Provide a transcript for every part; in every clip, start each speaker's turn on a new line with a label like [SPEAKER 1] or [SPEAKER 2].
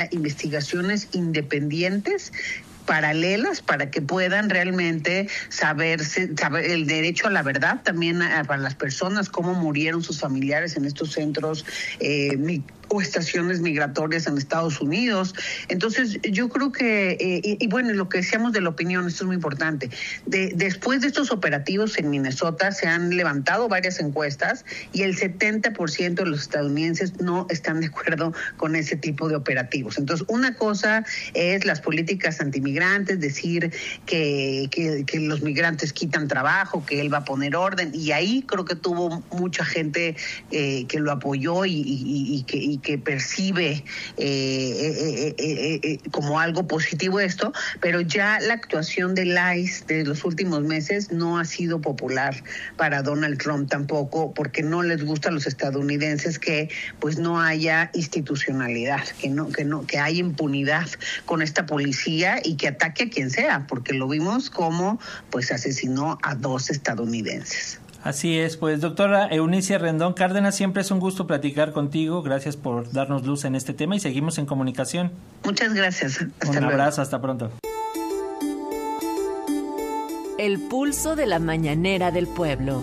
[SPEAKER 1] investigaciones independientes, paralelas, para que puedan realmente saber el derecho a la verdad también para las personas, cómo murieron sus familiares en estos centros o estaciones migratorias en Estados Unidos. Entonces, yo creo que, y bueno, lo que decíamos de la opinión, esto es muy importante. Después de estos operativos en Minnesota, se han levantado varias encuestas y el 70% de los estadounidenses no están de acuerdo con ese tipo de operativos. Entonces, una cosa es las políticas antimigrantes, decir que los migrantes quitan trabajo, que él va a poner orden, y ahí creo que tuvo mucha gente que lo apoyó y que percibe como algo positivo esto, pero ya la actuación del ICE de los últimos meses no ha sido popular para Donald Trump tampoco, porque no les gusta a los estadounidenses que pues no haya institucionalidad, que haya impunidad con esta policía y que ataque a quien sea, porque lo vimos como pues asesinó a 2 estadounidenses.
[SPEAKER 2] Así es, pues doctora Eunice Rendón Cárdenas, siempre es un gusto platicar contigo, gracias por darnos luz en este tema y seguimos en comunicación.
[SPEAKER 1] Muchas gracias.
[SPEAKER 2] Un abrazo, hasta pronto.
[SPEAKER 3] El pulso de la mañanera del pueblo.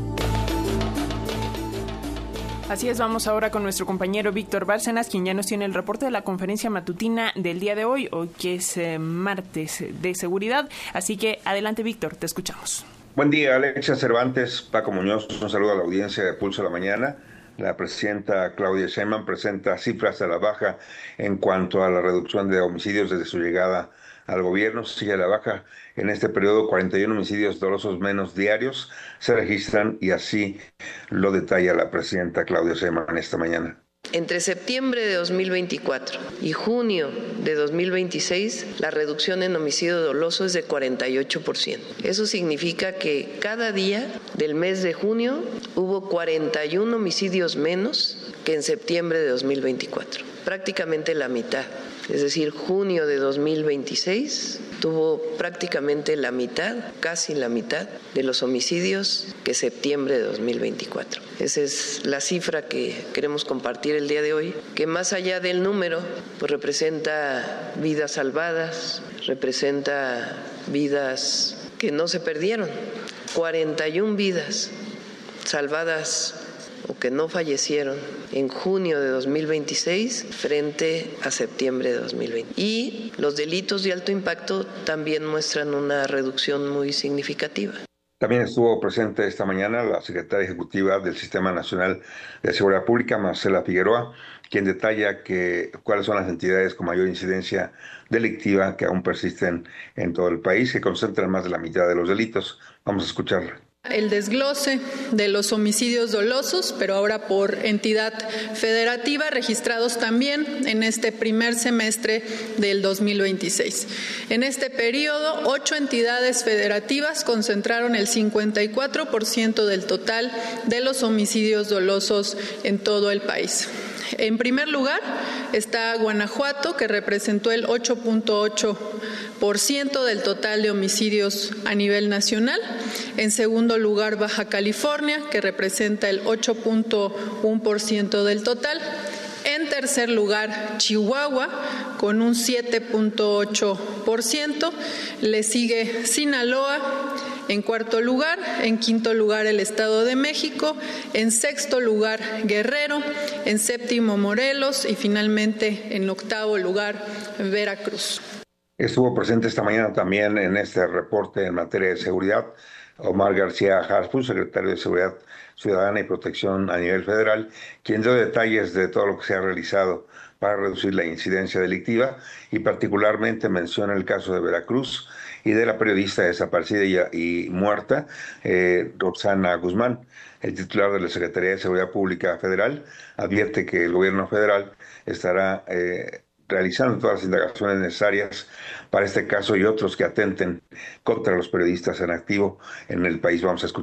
[SPEAKER 4] Así es, vamos ahora con nuestro compañero Víctor Bárcenas, quien ya nos tiene el reporte de la conferencia matutina del día de hoy que es martes de seguridad. Así que adelante, Víctor, te escuchamos.
[SPEAKER 5] Buen día, Alexia Cervantes, Paco Muñoz, un saludo a la audiencia de Pulso de la Mañana. La presidenta Claudia Sheinbaum presenta cifras a la baja en cuanto a la reducción de homicidios desde su llegada al gobierno. Sigue a la baja. En este periodo, 41 homicidios dolosos menos diarios se registran y así lo detalla la presidenta Claudia Sheinbaum esta mañana.
[SPEAKER 6] Entre septiembre de 2024 y junio de 2026, la reducción en homicidio doloso es de 48%. Eso significa que cada día del mes de junio hubo 41 homicidios menos que en septiembre de 2024. Prácticamente la mitad. Es decir, junio de 2026 tuvo prácticamente la mitad, casi la mitad, de los homicidios que septiembre de 2024. Esa es la cifra que queremos compartir el día de hoy, que más allá del número, pues representa vidas salvadas, representa vidas que no se perdieron, 41 vidas salvadas o que no fallecieron en junio de 2026 frente a septiembre de 2020. Y los delitos de alto impacto también muestran una reducción muy significativa.
[SPEAKER 5] También estuvo presente esta mañana la secretaria ejecutiva del Sistema Nacional de Seguridad Pública, Marcela Figueroa, quien detalla cuáles son las entidades con mayor incidencia delictiva que aún persisten en todo el país, que concentran más de la mitad de los delitos. Vamos a escucharla.
[SPEAKER 7] El desglose de los homicidios dolosos, pero ahora por entidad federativa, registrados también en este primer semestre del 2026. En este periodo, 8 entidades federativas concentraron el 54% del total de los homicidios dolosos en todo el país. En primer lugar está Guanajuato, que representó el 8.8% del total de homicidios a nivel nacional. En segundo lugar, Baja California, que representa el 8.1% del total. En tercer lugar, Chihuahua, con un 7.8%. Le sigue Sinaloa. En cuarto lugar, en quinto lugar el Estado de México, en sexto lugar Guerrero, en séptimo Morelos y finalmente en octavo lugar Veracruz.
[SPEAKER 5] Estuvo presente esta mañana también en este reporte en materia de seguridad Omar García Harfuch, secretario de Seguridad Ciudadana y Protección a nivel federal, quien dio detalles de todo lo que se ha realizado para reducir la incidencia delictiva y particularmente menciona el caso de Veracruz y de la periodista desaparecida y muerta, Roxana Guzmán. El titular de la Secretaría de Seguridad Pública Federal advierte que el gobierno federal estará realizando todas las indagaciones necesarias para este caso y otros que atenten contra los periodistas en activo en el país. Vamos a escucharle.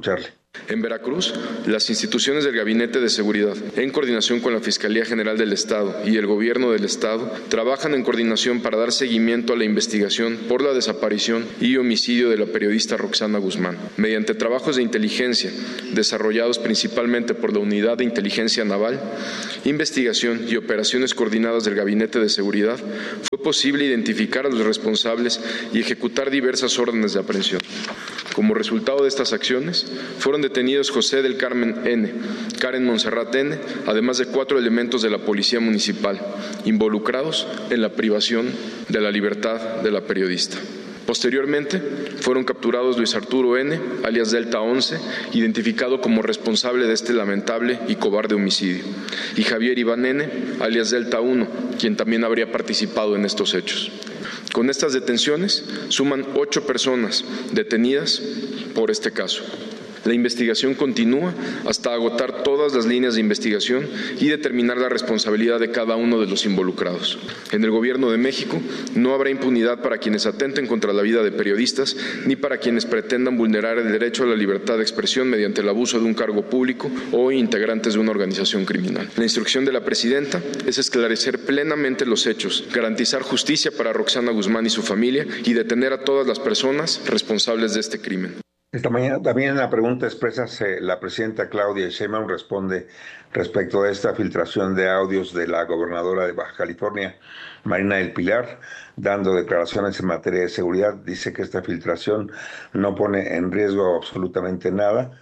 [SPEAKER 8] En Veracruz, las instituciones del Gabinete de Seguridad, en coordinación con la Fiscalía General del Estado y el Gobierno del Estado, trabajan en coordinación para dar seguimiento a la investigación por la desaparición y homicidio de la periodista Roxana Guzmán. Mediante trabajos de inteligencia, desarrollados principalmente por la Unidad de Inteligencia Naval, investigación y operaciones coordinadas del Gabinete de Seguridad, fue posible identificar a los responsables y ejecutar diversas órdenes de aprehensión. Como resultado de estas acciones, fueron detenidos José del Carmen N., Karen Montserrat N., además de 4 elementos de la Policía Municipal, involucrados en la privación de la libertad de la periodista. Posteriormente, fueron capturados Luis Arturo N., alias Delta 11, identificado como responsable de este lamentable y cobarde homicidio, y Javier Iván N., alias Delta 1, quien también habría participado en estos hechos. Con estas detenciones, suman 8 personas detenidas por este caso. La investigación continúa hasta agotar todas las líneas de investigación y determinar la responsabilidad de cada uno de los involucrados. En el Gobierno de México no habrá impunidad para quienes atenten contra la vida de periodistas ni para quienes pretendan vulnerar el derecho a la libertad de expresión mediante el abuso de un cargo público o integrantes de una organización criminal. La instrucción de la presidenta es esclarecer plenamente los hechos, garantizar justicia para Roxana Guzmán y su familia y detener a todas las personas responsables de este crimen.
[SPEAKER 5] Esta mañana también en la pregunta expresa la presidenta Claudia Sheinbaum responde respecto a esta filtración de audios de la gobernadora de Baja California, Marina del Pilar, dando declaraciones en materia de seguridad. Dice que esta filtración no pone en riesgo absolutamente nada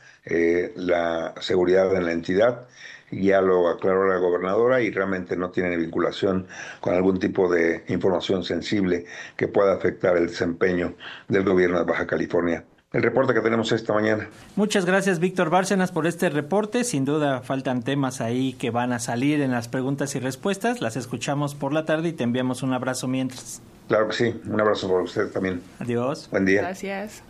[SPEAKER 5] la seguridad en la entidad. Ya lo aclaró la gobernadora y realmente no tiene vinculación con algún tipo de información sensible que pueda afectar el desempeño del gobierno de Baja California. El reporte que tenemos esta mañana.
[SPEAKER 2] Muchas gracias, Víctor Bárcenas, por este reporte. Sin duda faltan temas ahí que van a salir en las preguntas y respuestas. Las escuchamos por la tarde y te enviamos un abrazo mientras.
[SPEAKER 5] Claro que sí. Un abrazo para usted también.
[SPEAKER 2] Adiós.
[SPEAKER 5] Buen día.
[SPEAKER 4] Gracias.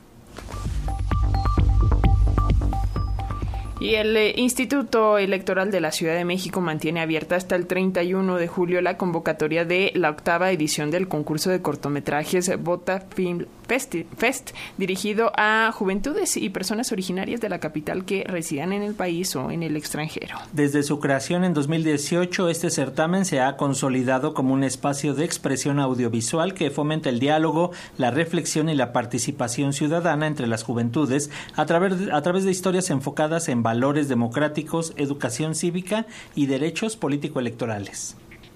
[SPEAKER 4] Y el Instituto Electoral de la Ciudad de México mantiene abierta hasta el 31 de julio la convocatoria de la 8ª edición del concurso de cortometrajes Bota Film Fest, dirigido a juventudes y personas originarias de la capital que residan en el país o en el extranjero.
[SPEAKER 2] Desde su creación en 2018, este certamen se ha consolidado como un espacio de expresión audiovisual que fomenta el diálogo, la reflexión y la participación ciudadana entre las juventudes a través de historias enfocadas en valores democráticos, educación cívica y derechos político-electorales.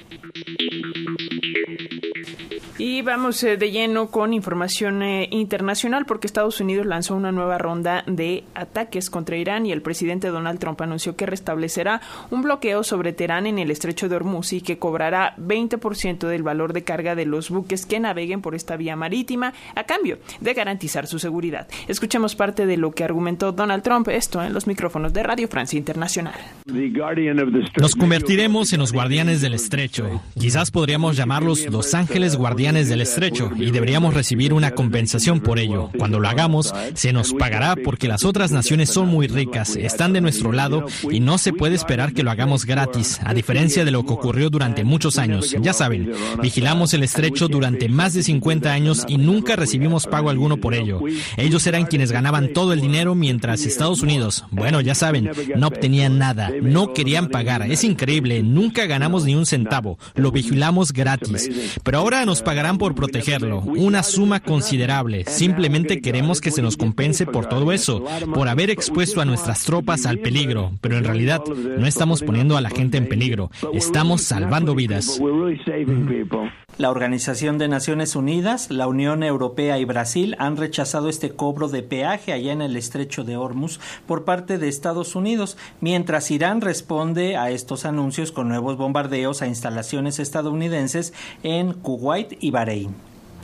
[SPEAKER 4] Y vamos de lleno con información internacional porque Estados Unidos lanzó una nueva ronda de ataques contra Irán y el presidente Donald Trump anunció que restablecerá un bloqueo sobre Teherán en el estrecho de Hormuz y que cobrará 20% del valor de carga de los buques que naveguen por esta vía marítima a cambio de garantizar su seguridad. Escuchemos parte de lo que argumentó Donald Trump, esto en los micrófonos de Radio Francia Internacional.
[SPEAKER 9] Nos convertiremos en los guardianes del estrecho. Quizás podríamos llamarlos Los Ángeles Guardianes del Estrecho y deberíamos recibir una compensación por ello. Cuando lo hagamos, se nos pagará porque las otras naciones son muy ricas, están de nuestro lado y no se puede esperar que lo hagamos gratis, a diferencia de lo que ocurrió durante muchos años. Ya saben, vigilamos el estrecho durante más de 50 años y nunca recibimos pago alguno por ello. Ellos eran quienes ganaban todo el dinero mientras Estados Unidos, bueno, ya saben, no obtenían nada, no querían pagar. Es increíble, nunca ganamos ni un centavo, lo vigilamos gratis. Pero ahora nos pagarán por protegerlo, una suma considerable. Simplemente queremos que se nos compense por todo eso, por haber expuesto a nuestras tropas al peligro. Pero en realidad no estamos poniendo a la gente en peligro, estamos salvando vidas.
[SPEAKER 2] La Organización de Naciones Unidas, la Unión Europea y Brasil han rechazado este cobro de peaje allá en el estrecho de Hormuz por parte de Estados Unidos, mientras Irán responde a estos anuncios con nuevos bombardeos a instalaciones estadounidenses en Kuwait y Bahrein.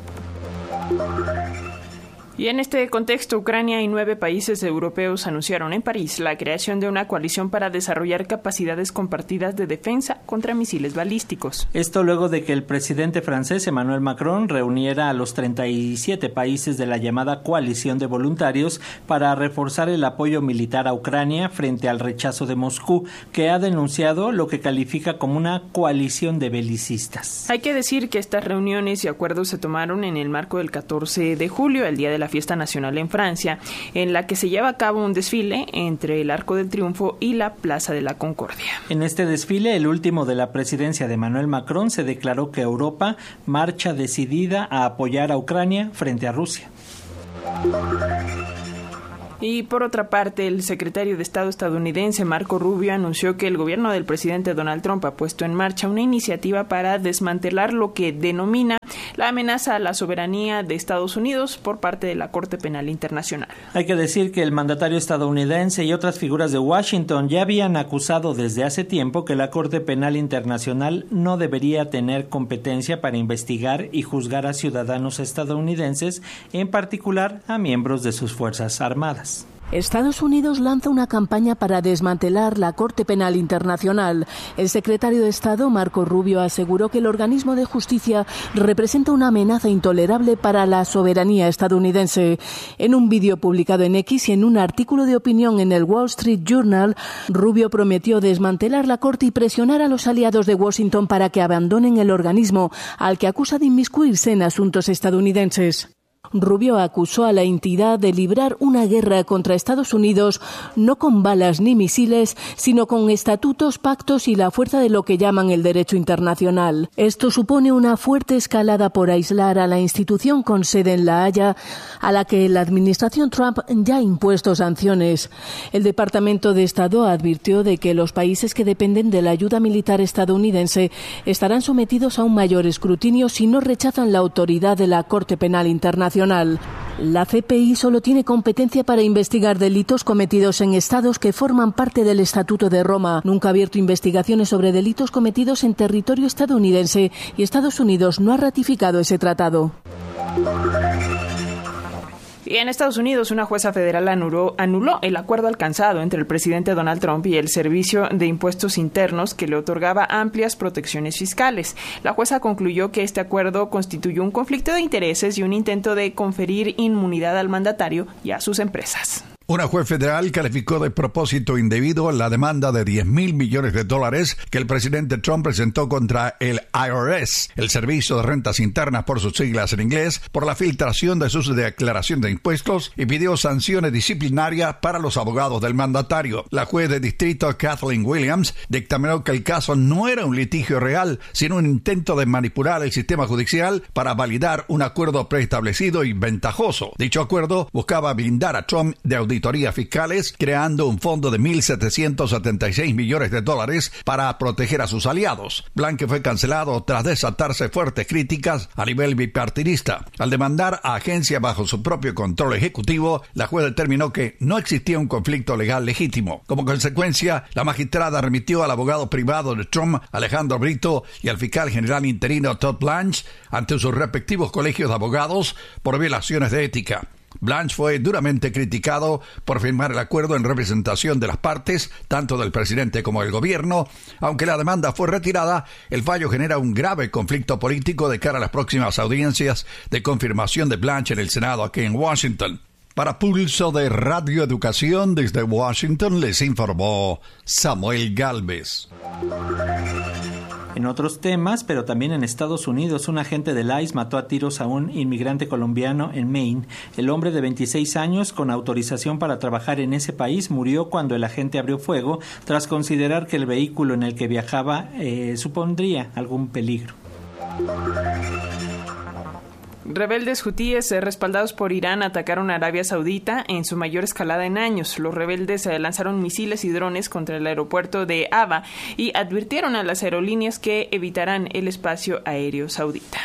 [SPEAKER 4] Y en este contexto, Ucrania y 9 países europeos anunciaron en París la creación de una coalición para desarrollar capacidades compartidas de defensa contra misiles balísticos.
[SPEAKER 2] Esto luego de que el presidente francés Emmanuel Macron reuniera a los 37 países de la llamada coalición de voluntarios para reforzar el apoyo militar a Ucrania frente al rechazo de Moscú, que ha denunciado lo que califica como una coalición de belicistas.
[SPEAKER 4] Hay que decir que estas reuniones y acuerdos se tomaron en el marco del 14 de julio, el Día de la la fiesta nacional en Francia, en la que se lleva a cabo un desfile entre el Arco del Triunfo y la Plaza de la Concordia.
[SPEAKER 2] En este desfile, el último de la presidencia de Emmanuel Macron, se declaró que Europa marcha decidida a apoyar a Ucrania frente a Rusia.
[SPEAKER 4] Y por otra parte, el secretario de Estado estadounidense Marco Rubio anunció que el gobierno del presidente Donald Trump ha puesto en marcha una iniciativa para desmantelar lo que denomina la amenaza a la soberanía de Estados Unidos por parte de la Corte Penal Internacional.
[SPEAKER 2] Hay que decir que el mandatario estadounidense y otras figuras de Washington ya habían acusado desde hace tiempo que la Corte Penal Internacional no debería tener competencia para investigar y juzgar a ciudadanos estadounidenses, en particular a miembros de sus Fuerzas Armadas.
[SPEAKER 10] Estados Unidos lanza una campaña para desmantelar la Corte Penal Internacional. El secretario de Estado, Marco Rubio, aseguró que el organismo de justicia representa una amenaza intolerable para la soberanía estadounidense. En un vídeo publicado en X y en un artículo de opinión en el Wall Street Journal, Rubio prometió desmantelar la Corte y presionar a los aliados de Washington para que abandonen el organismo, al que acusa de inmiscuirse en asuntos estadounidenses. Rubio acusó a la entidad de librar una guerra contra Estados Unidos no con balas ni misiles, sino con estatutos, pactos y la fuerza de lo que llaman el derecho internacional. Esto supone una fuerte escalada por aislar a la institución con sede en La Haya, a la que la administración Trump ya ha impuesto sanciones. El Departamento de Estado advirtió de que los países que dependen de la ayuda militar estadounidense estarán sometidos a un mayor escrutinio si no rechazan la autoridad de la Corte Penal Internacional. La CPI solo tiene competencia para investigar delitos cometidos en estados que forman parte del Estatuto de Roma. Nunca ha abierto investigaciones sobre delitos cometidos en territorio estadounidense y Estados Unidos no ha ratificado ese tratado.
[SPEAKER 4] Y en Estados Unidos, una jueza federal anuló el acuerdo alcanzado entre el presidente Donald Trump y el Servicio de Impuestos Internos que le otorgaba amplias protecciones fiscales. La jueza concluyó que este acuerdo constituyó un conflicto de intereses y un intento de conferir inmunidad al mandatario y a sus empresas.
[SPEAKER 11] Una juez federal calificó de propósito indebido la demanda de $10,000 millones que el presidente Trump presentó contra el IRS, el Servicio de Rentas Internas por sus siglas en inglés, por la filtración de sus declaraciones de impuestos y pidió sanciones disciplinarias para los abogados del mandatario. La juez de distrito Kathleen Williams dictaminó que el caso no era un litigio real, sino un intento de manipular el sistema judicial para validar un acuerdo preestablecido y ventajoso. Dicho acuerdo buscaba blindar a Trump de auditorías fiscales, creando un fondo de $1,776 millones para proteger a sus aliados. Plan que fue cancelado tras desatarse fuertes críticas a nivel bipartidista. Al demandar a agencias bajo su propio control ejecutivo, la juez determinó que no existía un conflicto legal legítimo. Como consecuencia, la magistrada remitió al abogado privado de Trump, Alejandro Brito, y al fiscal general interino Todd Blanche ante sus respectivos colegios de abogados por violaciones de ética. Blanche fue duramente criticado por firmar el acuerdo en representación de las partes, tanto del presidente como del gobierno. Aunque la demanda fue retirada, el fallo genera un grave conflicto político de cara a las próximas audiencias de confirmación de Blanche en el Senado aquí en Washington. Para Pulso de Radio Educación desde Washington les informó Samuel Gálvez.
[SPEAKER 2] En otros temas, pero también en Estados Unidos, un agente del ICE mató a tiros a un inmigrante colombiano en Maine. El hombre de 26 años, con autorización para trabajar en ese país, murió cuando el agente abrió fuego tras considerar que el vehículo en el que viajaba supondría algún peligro.
[SPEAKER 4] Rebeldes hutíes respaldados por Irán atacaron a Arabia Saudita en su mayor escalada en años. Los rebeldes lanzaron misiles y drones contra el aeropuerto de Aba y advirtieron a las aerolíneas que evitarán el espacio aéreo saudita.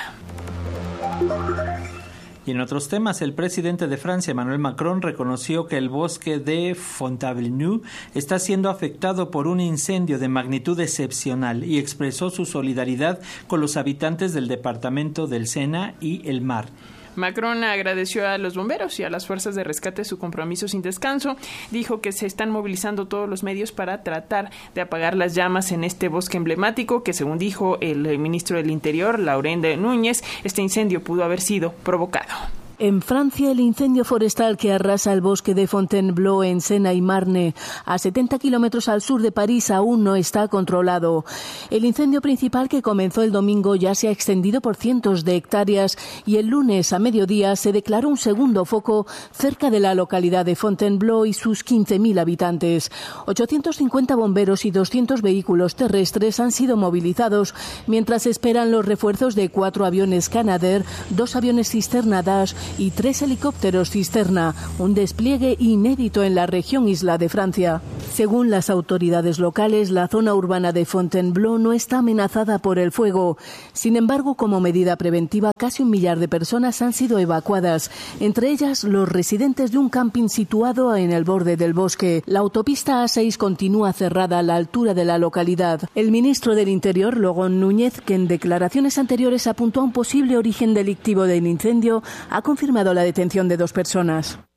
[SPEAKER 2] Y en otros temas, el presidente de Francia, Emmanuel Macron, reconoció que el bosque de Fontainebleau está siendo afectado por un incendio de magnitud excepcional y expresó su solidaridad con los habitantes del departamento del Sena y el Mar.
[SPEAKER 4] Macron agradeció a los bomberos y a las fuerzas de rescate su compromiso sin descanso. Dijo que se están movilizando todos los medios para tratar de apagar las llamas en este bosque emblemático que, según dijo el ministro del Interior, Laurent Núñez, este incendio pudo haber sido provocado.
[SPEAKER 10] En Francia, el incendio forestal que arrasa el bosque de Fontainebleau en Sena y Marne, a 70 kilómetros al sur de París, aún no está controlado. El incendio principal, que comenzó el domingo, ya se ha extendido por cientos de hectáreas y el lunes a mediodía se declaró un segundo foco cerca de la localidad de Fontainebleau y sus 15.000 habitantes. 850 bomberos y 200 vehículos terrestres han sido movilizados mientras esperan los refuerzos de 4 aviones Canadair, 2 aviones cisterna Dash y 3 helicópteros cisterna, un despliegue inédito en la región isla de Francia. Según las autoridades locales, la zona urbana de Fontainebleau no está amenazada por el fuego. Sin embargo, como medida preventiva, casi 1 millar de personas han sido evacuadas, entre ellas los residentes de un camping situado en el borde del bosque. La autopista A6 continúa cerrada a la altura de la localidad. El ministro del Interior, Laurent Núñez, que en declaraciones anteriores apuntó a un posible origen delictivo del incendio, ha confirmado la detención de 2 personas.